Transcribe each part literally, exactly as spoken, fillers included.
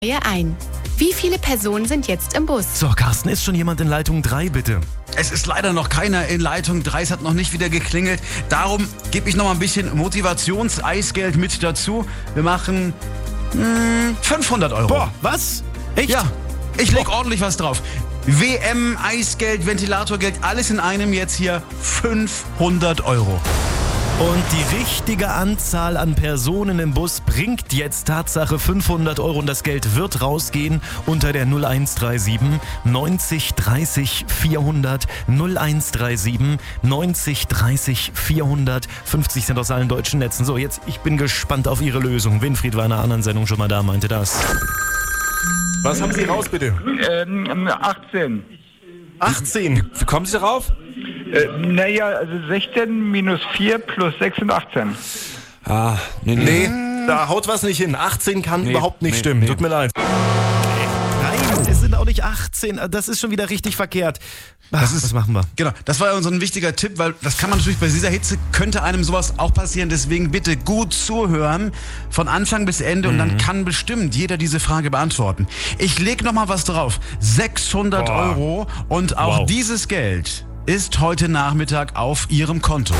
ein. Wie viele Personen sind jetzt im Bus? So, Carsten, ist schon jemand in Leitung drei, bitte? Es ist leider noch keiner in Leitung drei, es hat noch nicht wieder geklingelt. Darum gebe ich noch mal ein bisschen Motivations-Eisgeld mit dazu. Wir machen mh, fünfhundert Euro. Boah, was? Echt? Ja, ich leg ordentlich was drauf. W M, Eisgeld, Ventilatorgeld, alles in einem jetzt hier fünfhundert Euro. Und die richtige Anzahl an Personen im Bus bringt jetzt Tatsache fünfhundert Euro und das Geld wird rausgehen unter der null eins drei sieben neunzig dreißig vierhundert null eins drei sieben neunzig dreißig vierhundert fünfzig Cent aus allen deutschen Netzen. So, jetzt, ich bin gespannt auf Ihre Lösung. Winfried war in einer anderen Sendung schon mal da, meinte das. Was haben Sie raus, bitte? Ähm, achtzehn. achtzehn. Wie kommen Sie darauf? Äh, naja, also sechzehn minus vier plus sechs sind achtzehn. Ah, nee, nee. nee da haut was nicht hin. achtzehn kann nee, überhaupt nicht nee, stimmen. Nee. Tut mir leid. Nein, es sind auch nicht achtzehn. Das ist schon wieder richtig verkehrt. Ach, das ist, was machen wir? Genau, das war ja unser wichtiger Tipp, weil das kann man natürlich bei dieser Hitze, könnte einem sowas auch passieren. Deswegen bitte gut zuhören, von Anfang bis Ende mhm. und dann kann bestimmt jeder diese Frage beantworten. Ich leg noch mal was drauf. sechshundert Boah. Euro und auch wow. dieses Geld ist heute Nachmittag auf Ihrem Konto.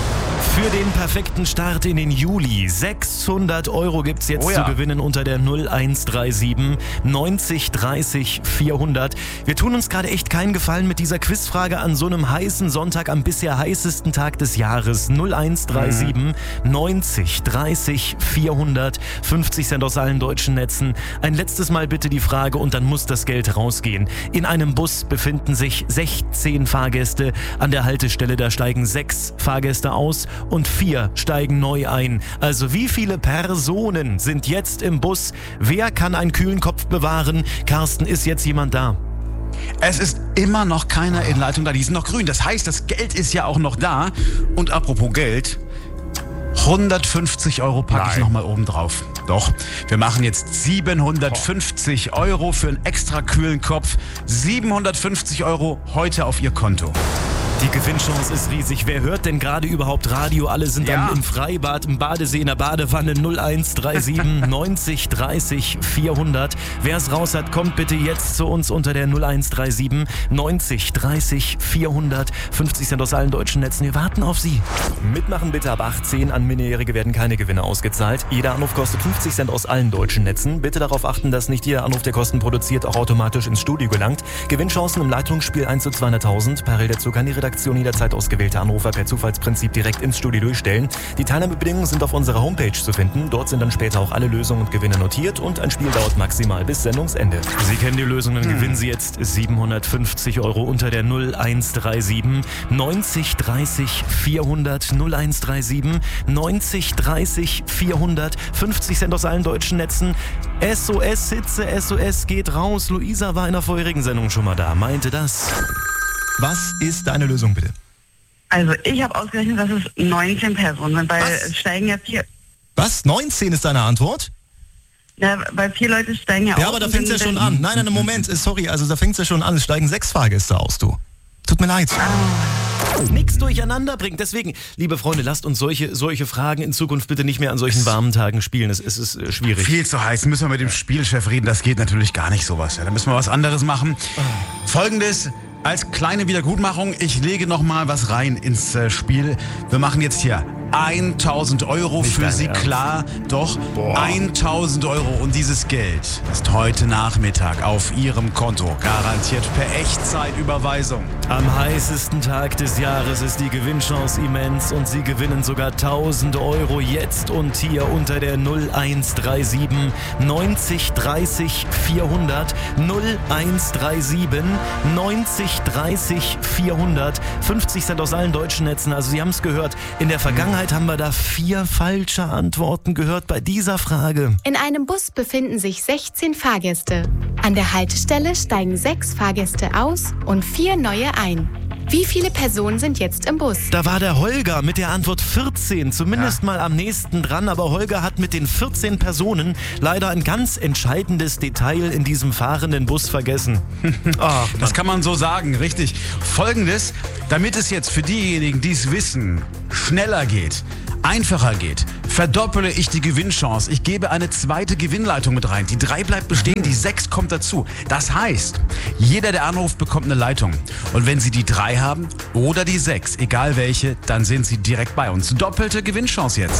Für den perfekten Start in den Juli. sechshundert Euro gibt's jetzt oh ja. zu gewinnen unter der null eins drei sieben neunzig dreißig vierhundert. Wir tun uns gerade echt keinen Gefallen mit dieser Quizfrage an so einem heißen Sonntag, am bisher heißesten Tag des Jahres. null eins drei sieben neunzig dreißig vierhundert fünfzig Cent aus allen deutschen Netzen. Ein letztes Mal bitte die Frage und dann muss das Geld rausgehen. In einem Bus befinden sich sechzehn Fahrgäste. An der Haltestelle, da steigen sechs Fahrgäste aus und vier steigen neu ein. Also wie viele Personen sind jetzt im Bus? Wer kann einen kühlen Kopf bewahren? Carsten, ist jetzt jemand da? Es ist immer noch keiner in Leitung da, die ist noch grün. Das heißt, das Geld ist ja auch noch da. Und apropos Geld, hundertfünfzig Euro packe ich nochmal oben drauf. Doch, wir machen jetzt siebenhundertfünfzig Euro für einen extra kühlen Kopf. siebenhundertfünfzig Euro heute auf Ihr Konto. Die Gewinnchance ist riesig. Wer hört denn gerade überhaupt Radio? Alle sind ja. dann im Freibad, im Badesee, in der Badewanne. null eins drei sieben neunzig dreißig vierhundert. Wer es raus hat, kommt bitte jetzt zu uns unter der null eins drei sieben neunzig dreißig vierhundert. fünfzig Cent aus allen deutschen Netzen. Wir warten auf Sie. Mitmachen bitte ab achtzehn. An Minderjährige werden keine Gewinne ausgezahlt. Jeder Anruf kostet fünfzig Cent aus allen deutschen Netzen. Bitte darauf achten, dass nicht jeder Anruf, der Kosten produziert, auch automatisch ins Studio gelangt. Gewinnchancen im Leitungsspiel eins zu zweihunderttausend. Parallel dazu kann die Redaktion jederzeit ausgewählte Anrufer per Zufallsprinzip direkt ins Studio durchstellen. Die Teilnahmebedingungen sind auf unserer Homepage zu finden. Dort sind dann später auch alle Lösungen und Gewinne notiert und ein Spiel dauert maximal bis Sendungsende. Sie kennen die Lösung, dann hm. gewinnen Sie jetzt siebenhundertfünfzig Euro unter der null eins drei sieben neunzig dreißig vierhundert null eins drei sieben neunzig dreißig vierhundert fünfzig Cent aus allen deutschen Netzen. S O S-Hitze, S O S geht raus. Luisa war in der vorherigen Sendung schon mal da, meinte das. Was ist deine Lösung, bitte? Also ich habe ausgerechnet, dass es neunzehn Personen sind, weil Was? es steigen ja vier... Was? neunzehn ist deine Antwort? Ja, weil vier Leute steigen ja aus. Ja, aber da fängt es ja schon an. Nein, nein, Moment, sorry, also da fängt es ja schon an. Es steigen sechs Fahrgäste aus, du. Tut mir leid. Ah. Nichts durcheinander bringt. Deswegen, liebe Freunde, lasst uns solche, solche Fragen in Zukunft bitte nicht mehr an solchen warmen Tagen spielen. Es, es ist äh, schwierig. Viel zu heiß. Müssen wir mit dem Spielchef reden. Das geht natürlich gar nicht sowas. Ja, da müssen wir was anderes machen. Folgendes. Als kleine Wiedergutmachung, ich lege noch mal was rein ins äh, Spiel. Wir machen jetzt hier tausend Euro Nicht für Sie, Ernst. klar. Doch, Boah. tausend Euro. Und dieses Geld ist heute Nachmittag auf Ihrem Konto. Garantiert per Echtzeitüberweisung. Am heißesten Tag des Jahres ist die Gewinnchance immens und Sie gewinnen sogar tausend Euro jetzt und hier unter der null eins drei sieben neunzig dreißig vierhundert null eins drei sieben neunzig dreißig vierhundert fünfzig Cent aus allen deutschen Netzen. Also Sie haben es gehört, in der Vergangenheit haben wir da vier falsche Antworten gehört bei dieser Frage. In einem Bus befinden sich sechzehn Fahrgäste. An der Haltestelle steigen sechs Fahrgäste aus und vier neue ein. Wie viele Personen sind jetzt im Bus? Da war der Holger mit der Antwort vierzehn, zumindest Ja. mal am nächsten dran. Aber Holger hat mit den vierzehn Personen leider ein ganz entscheidendes Detail in diesem fahrenden Bus vergessen. Ach, Das kann man so sagen, richtig. Folgendes, damit es jetzt für diejenigen, die es wissen, schneller geht, einfacher geht, verdoppele ich die Gewinnchance. Ich gebe eine zweite Gewinnleitung mit rein. Die drei bleibt bestehen, die sechs kommt dazu. Das heißt, jeder, der anruft, bekommt eine Leitung. Und wenn Sie die drei haben oder die sechs, egal welche, dann sind Sie direkt bei uns. Doppelte Gewinnchance jetzt.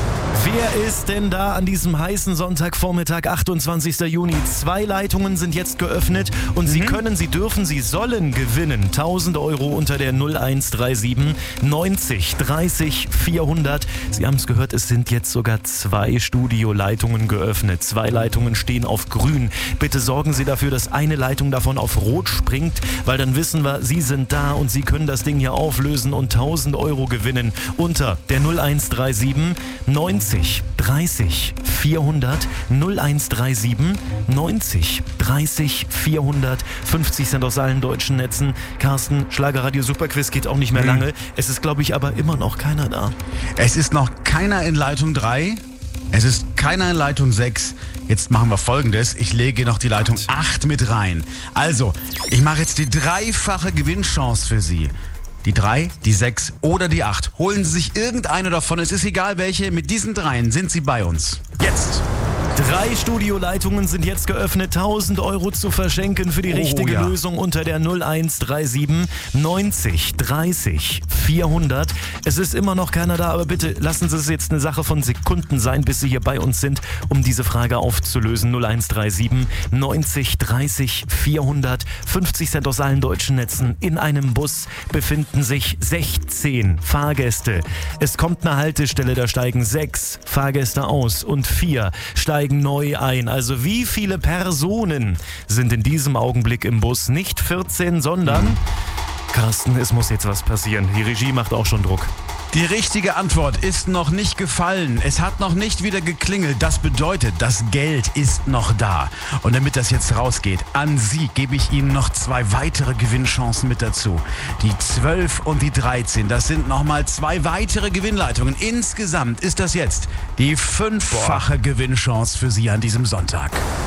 Wer ist denn da an diesem heißen Sonntagvormittag, achtundzwanzigster Juni? Zwei Leitungen sind jetzt geöffnet und mhm. Sie können, Sie dürfen, Sie sollen gewinnen. tausend Euro unter der null eins drei sieben neunzig dreißig vierhundert. Sie haben es gehört, es sind jetzt sogar zwei Studioleitungen geöffnet. Zwei Leitungen stehen auf grün. Bitte sorgen Sie dafür, dass eine Leitung davon auf rot springt, weil dann wissen wir, Sie sind da und Sie können das Ding hier auflösen und tausend Euro gewinnen unter der null eins drei sieben neunzig dreißig vierhundert. null eins drei sieben neunzig dreißig vierhundert. fünfzig Cent aus allen deutschen Netzen. Carsten, Schlagerradio Superquiz geht auch nicht mehr mhm. lange. Es ist, glaube ich, aber immer noch keiner da. Es ist noch keiner in Leitung drei. Es ist keiner in Leitung sechs. Jetzt machen wir Folgendes. Ich lege noch die Leitung acht mit rein. Also, ich mache jetzt die dreifache Gewinnchance für Sie. Die drei, die sechs oder die acht. Holen Sie sich irgendeine davon. Es ist egal welche. Mit diesen dreien sind Sie bei uns. Jetzt. Drei Studioleitungen sind jetzt geöffnet. tausend Euro zu verschenken für die richtige oh, ja. Lösung unter der null eins drei sieben neunzig dreißig vierhundert. Es ist immer noch keiner da, aber bitte lassen Sie es jetzt eine Sache von Sekunden sein, bis Sie hier bei uns sind, um diese Frage aufzulösen. null eins drei sieben neunzig dreißig vierhundert. fünfzig Cent aus allen deutschen Netzen. In einem Bus befinden sich sechzehn Fahrgäste. Es kommt eine Haltestelle, da steigen sechs Fahrgäste aus und vier steigen neu ein. Also wie viele Personen sind in diesem Augenblick im Bus? Nicht vierzehn, sondern... Carsten, es muss jetzt was passieren. Die Regie macht auch schon Druck. Die richtige Antwort ist noch nicht gefallen. Es hat noch nicht wieder geklingelt. Das bedeutet, das Geld ist noch da. Und damit das jetzt rausgeht, an Sie gebe ich Ihnen noch zwei weitere Gewinnchancen mit dazu. Die zwölf und die dreizehn. Das sind nochmal zwei weitere Gewinnleitungen. Insgesamt ist das jetzt die fünffache Gewinnchance für Sie an diesem Sonntag.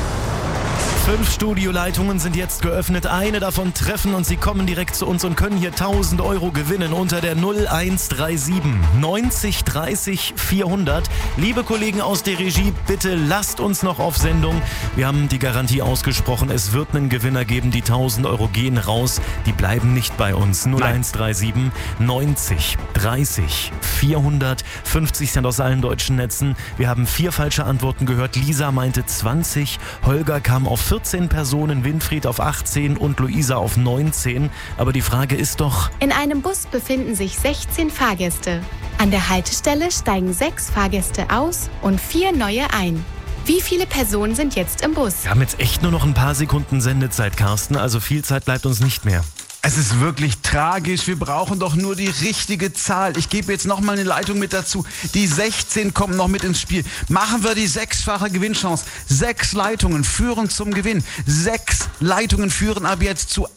Fünf Studioleitungen sind jetzt geöffnet, eine davon treffen und Sie kommen direkt zu uns und können hier tausend Euro gewinnen unter der null eins drei sieben neunzig dreißig vierhundert. Liebe Kollegen aus der Regie, bitte lasst uns noch auf Sendung. Wir haben die Garantie ausgesprochen, es wird einen Gewinner geben, die tausend Euro gehen raus, die bleiben nicht bei uns. null eins drei sieben neunzig dreißig vierhundert, fünfzig Cent aus allen deutschen Netzen. Wir haben vier falsche Antworten gehört. Lisa meinte zwanzig, Holger kam auf vierzehn Personen, Winfried auf achtzehn und Luisa auf neunzehn. Aber die Frage ist doch... In einem Bus befinden sich sechzehn Fahrgäste. An der Haltestelle steigen sechs Fahrgäste aus und vier neue ein. Wie viele Personen sind jetzt im Bus? Wir haben jetzt echt nur noch ein paar Sekunden Sendezeit, Carsten. Also viel Zeit bleibt uns nicht mehr. Es ist wirklich tragisch. Wir brauchen doch nur die richtige Zahl. Ich gebe jetzt noch mal eine Leitung mit dazu. Die sechzehn kommen noch mit ins Spiel. Machen wir die sechsfache Gewinnchance. Sechs Leitungen führen zum Gewinn. Sechs Leitungen führen ab jetzt zu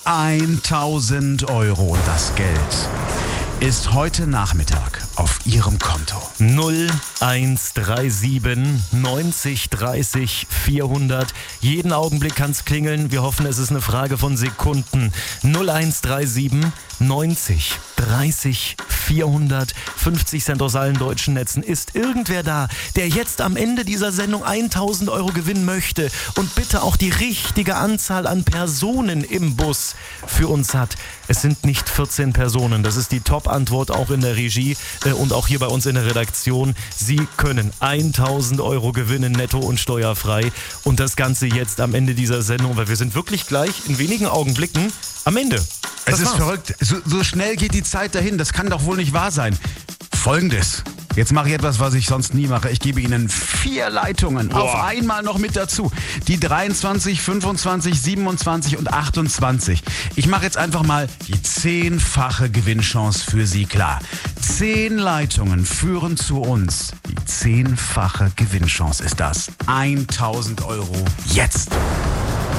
tausend Euro. Und das Geld ist heute Nachmittag auf Ihrem Konto. null eins drei sieben neunzig dreißig vierhundert. Jeden Augenblick kann es klingeln. Wir hoffen, es ist eine Frage von Sekunden. null eins drei sieben neunzig dreißig vierhundert. fünfzig Cent aus allen deutschen Netzen. Ist irgendwer da, der jetzt am Ende dieser Sendung tausend Euro gewinnen möchte und bitte auch die richtige Anzahl an Personen im Bus für uns hat? Es sind nicht vierzehn Personen. Das ist die Top-Antwort auch in der Regie äh, und auch hier bei uns in der Redaktion. Sie können tausend Euro gewinnen, netto und steuerfrei. Und das Ganze jetzt am Ende dieser Sendung, weil wir sind wirklich gleich in wenigen Augenblicken am Ende. Das es ist war's. verrückt. So, so schnell geht die Zeit dahin. Das kann doch wohl nicht wahr sein. Folgendes. Jetzt mache ich etwas, was ich sonst nie mache. Ich gebe Ihnen vier Leitungen Boah. auf einmal noch mit dazu. Die dreiundzwanzig, fünfundzwanzig, siebenundzwanzig und achtundzwanzig. Ich mache jetzt einfach mal die zehnfache Gewinnchance für Sie klar. Zehn Leitungen führen zu uns. Die zehnfache Gewinnchance ist das. tausend Euro jetzt.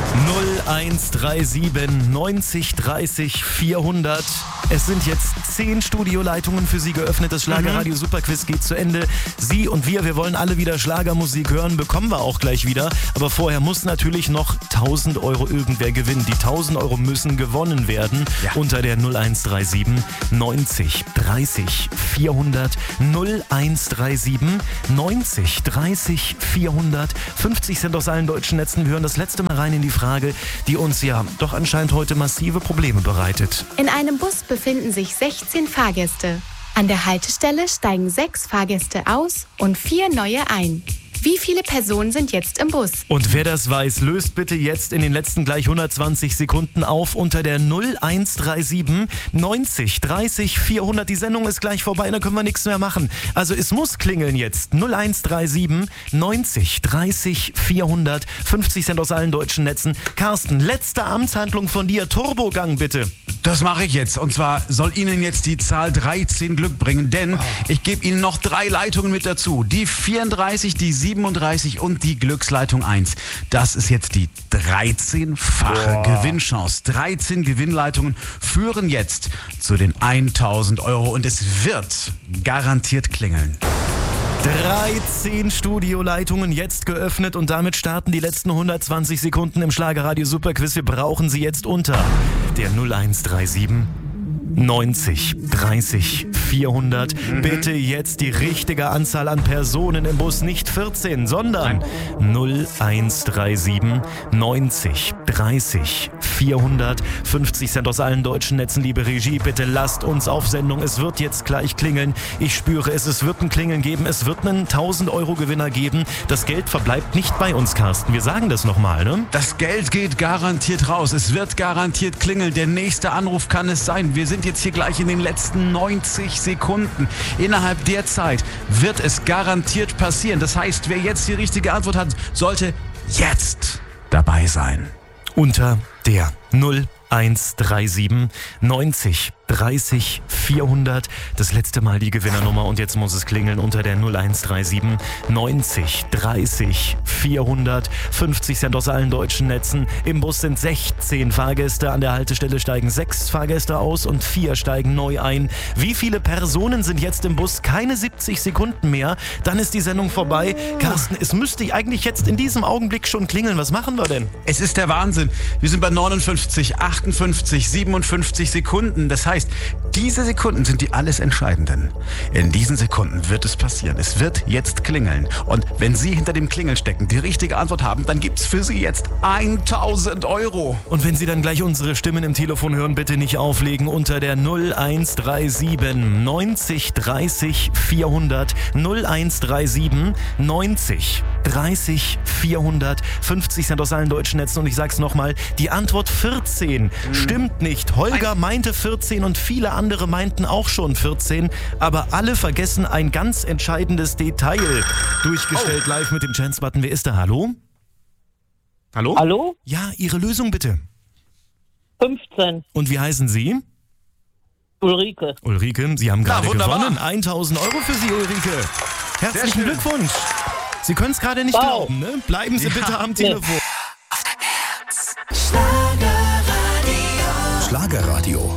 null eins drei sieben neunzig dreißig vierhundert. Es sind jetzt zehn Studioleitungen für Sie geöffnet. Das Schlagerradio Superquiz geht zu Ende. Sie und wir, wir wollen alle wieder Schlagermusik hören. Bekommen wir auch gleich wieder. Aber vorher muss natürlich noch tausend Euro irgendwer gewinnen. Die tausend Euro müssen gewonnen werden. Ja. Unter der null eins drei sieben neunzig dreißig vierhundert. null eins drei sieben neunzig dreißig vierhundert. fünfzig Cent aus allen deutschen Netzen. Wir hören das letzte Mal rein in die Frage, die uns ja doch anscheinend heute massive Probleme bereitet. In einem Bus befinden sich sechzehn Fahrgäste. An der Haltestelle steigen sechs Fahrgäste aus und vier neue ein. Wie viele Personen sind jetzt im Bus? Und wer das weiß, löst bitte jetzt in den letzten gleich hundertzwanzig Sekunden auf unter der null eins drei sieben neunzig dreißig vierhundert. Die Sendung ist gleich vorbei, da können wir nichts mehr machen. Also es muss klingeln jetzt. null eins drei sieben neunzig dreißig vierhundert. fünfzig Cent aus allen deutschen Netzen. Carsten, letzte Amtshandlung von dir. Turbogang bitte. Das mache ich jetzt. Und zwar soll Ihnen jetzt die Zahl dreizehn Glück bringen, denn ich gebe Ihnen noch drei Leitungen mit dazu. Die vierunddreißig, die siebenunddreißig und die Glücksleitung eins. Das ist jetzt die dreizehnfache Gewinnchance. dreizehn Gewinnleitungen führen jetzt zu den tausend Euro und es wird garantiert klingeln. dreizehn Studioleitungen jetzt geöffnet und damit starten die letzten hundertzwanzig Sekunden im Schlagerradio Superquiz. Wir brauchen sie jetzt unter der null eins drei sieben neunzig dreißig vierhundert. Mhm. Bitte jetzt die richtige Anzahl an Personen im Bus, nicht vierzehn, sondern null eins drei sieben neunzig dreißig vierhundert. fünfzig Cent aus allen deutschen Netzen, liebe Regie, bitte lasst uns auf Sendung. Es wird jetzt gleich klingeln. Ich spüre es, es wird ein Klingeln geben. Es wird einen tausend Euro Gewinner geben. Das Geld verbleibt nicht bei uns, Carsten. Wir sagen das nochmal, ne? Das Geld geht garantiert raus. Es wird garantiert klingeln. Der nächste Anruf kann es sein. Wir sind jetzt hier gleich in den letzten neunzig Sekunden. Innerhalb der Zeit wird es garantiert passieren. Das heißt, wer jetzt die richtige Antwort hat, sollte jetzt dabei sein. Unter der null eins drei sieben neunzig dreißig vierhundert. Das letzte Mal die Gewinnernummer und jetzt muss es klingeln unter der null eins drei sieben neunzig dreißig vierhundert. fünfzig Cent aus allen deutschen Netzen. Im Bus sind sechzehn Fahrgäste. An der Haltestelle steigen sechs Fahrgäste aus und vier steigen neu ein. Wie viele Personen sind jetzt im Bus? Keine siebzig Sekunden mehr. Dann ist die Sendung vorbei. Carsten, es müsste eigentlich jetzt in diesem Augenblick schon klingeln. Was machen wir denn? Es ist der Wahnsinn. Wir sind bei neunundfünfzig, achtundfünfzig, siebenundfünfzig Sekunden. Das heißt, diese Sekunden sind die alles Entscheidenden. In diesen Sekunden wird es passieren. Es wird jetzt klingeln. Und wenn Sie hinter dem Klingel stecken, die richtige Antwort haben, dann gibt's für Sie jetzt tausend Euro. Und wenn Sie dann gleich unsere Stimmen im Telefon hören, bitte nicht auflegen unter der null eins drei sieben neunzig dreißig vierhundert. null eins drei sieben neunzig dreißig vierhundert. fünfzig Cent aus allen deutschen Netzen. Und ich sag's nochmal, die Antwort vierzehn stimmt nicht. Holger meinte vierzehn und viele andere meinten auch schon vierzehn, aber alle vergessen ein ganz entscheidendes Detail. Durchgestellt oh. live mit dem Chance-Button. Wer ist da? Hallo? Hallo? Hallo? Ja, Ihre Lösung bitte. fünfzehn. Und wie heißen Sie? Ulrike. Ulrike, Sie haben gerade Na, gewonnen. tausend Euro für Sie, Ulrike. Herzlichen Glückwunsch. Sie können es gerade nicht wow. glauben, ne? Bleiben Sie ja. bitte am Telefon. Schlagerradio. Schlagerradio.